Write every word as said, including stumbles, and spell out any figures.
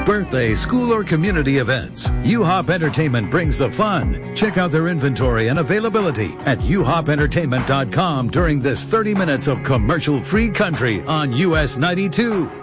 birthday, school, or community events. U-Hop Entertainment brings the fun. Check out their inventory and availability at u hop entertainment dot com during this thirty minutes of commercial-free country on U S ninety-two.